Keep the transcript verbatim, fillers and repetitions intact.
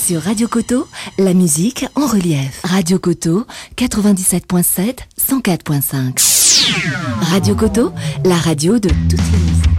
Sur Radio Coteau, la musique en relief. Radio Coteau, quatre-vingt-dix-sept point sept, cent quatre point cinq. Radio Coteau, la radio de toutes les musiques.